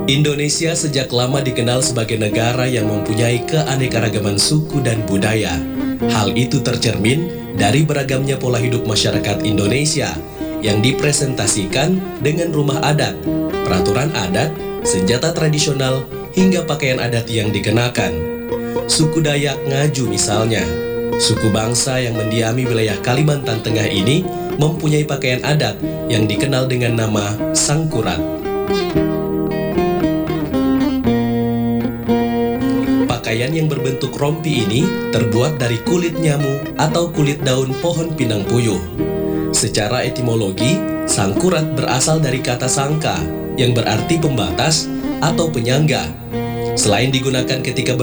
Indonesia sejak lama dikenal sebagai negara yang mempunyai keanekaragaman suku dan budaya. Hal itu tercermin dari beragamnya pola hidup masyarakat Indonesia yang dipresentasikan dengan rumah adat, peraturan adat, senjata tradisional, hingga pakaian adat yang dikenakan. Suku Dayak Ngaju misalnya, suku bangsa yang mendiami wilayah Kalimantan Tengah ini mempunyai pakaian adat yang dikenal dengan nama sangkurat. Pakaian yang berbentuk rompi ini terbuat dari kulit nyamu atau kulit daun pohon pinang puyuh. Secara etimologi, sangkurat berasal dari kata sangka yang berarti pembatas atau penyangga. Selain digunakan ketika